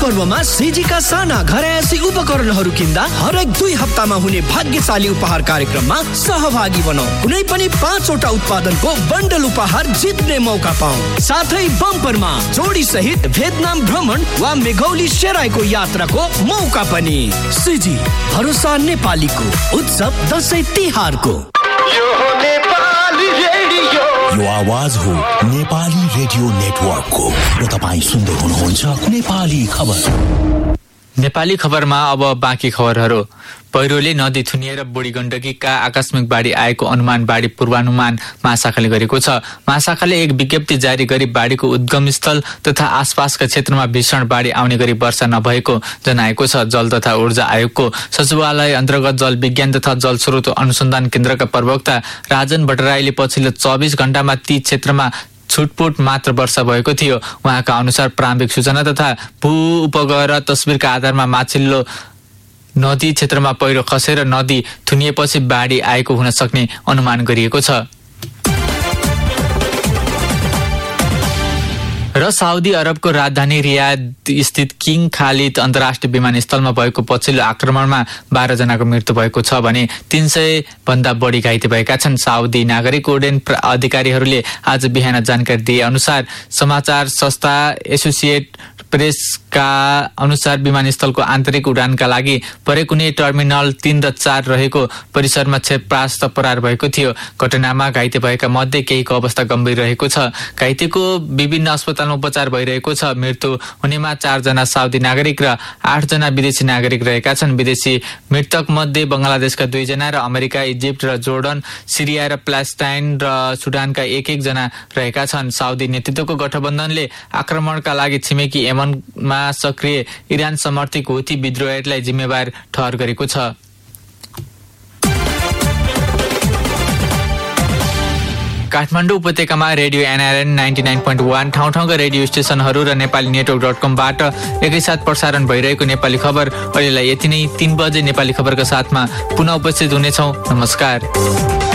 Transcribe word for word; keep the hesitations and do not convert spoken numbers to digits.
पर्वमा सिजीका साना घरयासी उपकरणहरू किन्दा हरेक दुई हप्तामा हुने भाग्यशाली उपहार कार्यक्रममा सहभागी बनाऊ। कुनै पनि पाँचवटा उत्पादनको बन्डल उपहार जित्ने मौका पाऊ। साथै बम्परमा जोडी सहित भियतनाम भ्रमण वा मेघौली सेराईको यात्राको मौका पनि। सिजी, भरोसा नेपालीको उत्सव दसैँ तिहारको। यो हो नेपाली रेडियो, यो आवाज हो नेपाली रेडियो नेटवर्कको र तपाईँ सुन्दै हुनुहुन्छ नेपाली खबर। नेपाली खबरमा अब बाँकी खबरहरू। पहिरोले नदी थुनिएर बुढी गण्डकीका आकस्मिक बाढी आएको अनुमान बाढी पूर्वानुमान महाशाखाले गरेको छ। महाशाखाले एक विज्ञप्ति जारी गरी बाढीको उद्गम स्थल तथा आसपासका क्षेत्रमा भीषण बाढी आउने गरी वर्षा नभएको जनाएको छ। जल तथा ऊर्जा आयोगको सचिवालय अन्तर्गत जल विज्ञान तथा जल स्रोत अनुसन्धान केन्द्रका प्रवक्ता राजन भट्टराईले पछिल्लो चौबिस घण्टामा ती क्षेत्रमा छुटपुट मात्र वर्षा भएको थियो। उहाँका अनुसार प्रारम्भिक सूचना तथा भू उपग्रह तस्बिरका आधारमा माथिल्लो नदी क्षेत्रमा पहिरो खसेर नदी थुनिएपछि बाढी आएको हुन सक्ने अनुमान गरिएको छ। र साउदी अरबको राजधानी रियाद स्थित किङ खालिद अन्तर्राष्ट्रिय विमानस्थलमा भएको पछिल्लो आक्रमणमा बाह्र जनाको मृत्यु भएको छ भने तीन सय भन्दा बढी घाइते भएका छन्। साउदी नागरिक उड्डयन अधिकारीहरूले आज बिहान जानकारी दिए अनुसार समाचार संस्था एसोसिएट प्रेसका अनुसार विमानस्थलको आन्तरिक उडानका लागि परे कुनै टर्मिनल तीन र चार रहेको परिसरमा क्षेपणास्त्र प्रहार भएको थियो। घटनामा घाइते भएका मध्ये केहीको अवस्था गम्भीर रहेको छ। घाइतेको विभिन्न अस्पतालमा उपचार भइरहेको छ। मृत्यु हुनेमा चारजना साउदी नागरिक र आठजना विदेशी नागरिक रहेका छन्। विदेशी मृतक मध्ये बङ्गलादेशका दुईजना र अमेरिका, इजिप्ट र जोर्डन, सिरिया र प्यालेस्टाइन र सुडानका एक एकजना रहेका छन्। साउदी नेतृत्वको गठबन्धनले आक्रमणका लागि छिमेकी यमनमा सक्रिय इरान समर्थित हुती विद्रोहीलाई जिम्मेवार ठहर गरेको छ। काठमाडौँ उपत्यकामा radio NRN ninety nine point one ठाउँ ठाउँका रेडियो स्टेशनहरू र नेपाली नेटवर्क डट कमबाट एकैसाथ प्रसारण भइरहेको नेपाली खबर अहिलेलाई यति नै। तीन बजे नेपाली खबरका साथमा पुनः उपस्थित हुनेछौँ। नमस्कार।